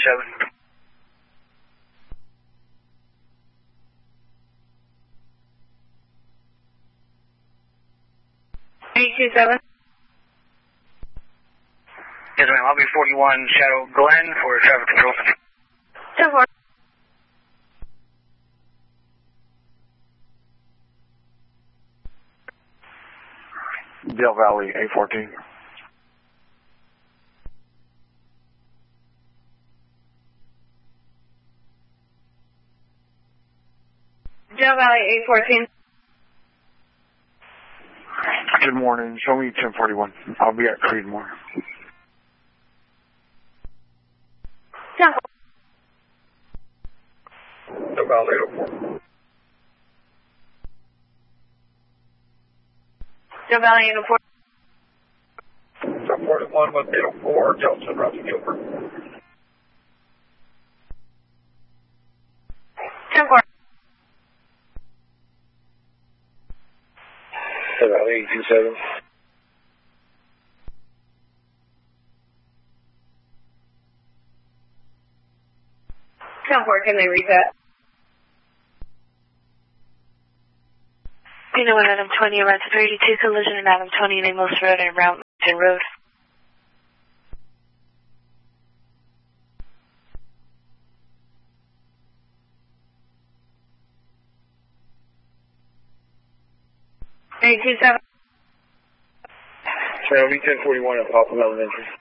827. 827. Yes, ma'am. I'll be 41 Shadow Glen for traffic control. 10-4. Dale Valley, 814. Dale Valley, 814. Good morning. Show me 1041. I'll be at Creedmoor. 10-4. Dale Valley, 804. Dale Valley, 804. 41 with 804, Delta, Roger Gilbert. 10-4. Dale Valley, 827. Can they reset? You know what, Adam 20, around 32 collision in Adam 20 in Amos Road and Route Mountain Road. Eight two seven. Show me 1041 at Popham Elementary.